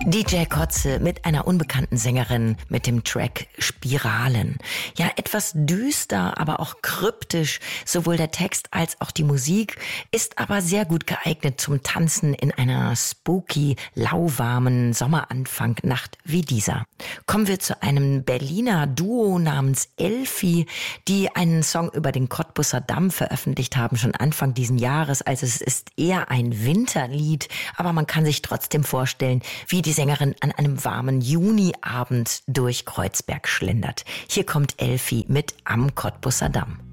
DJ Kotze mit einer unbekannten Sängerin mit dem Track Spiralen. Ja, etwas düster, aber auch kryptisch. Sowohl der Text als auch die Musik ist aber sehr gut geeignet zum Tanzen in einer spooky, lauwarmen Sommeranfang-Nacht wie dieser. Kommen wir zu einem Berliner Duo namens Elfi, die einen Song über den Cottbusser Damm veröffentlicht haben, schon Anfang diesen Jahres. Also es ist eher ein Winterlied, aber man kann sich trotzdem vorstellen, wie die Sängerin an einem warmen Juniabend durch Kreuzberg schlendert. Hier kommt Elfi mit Am Cottbusser Damm.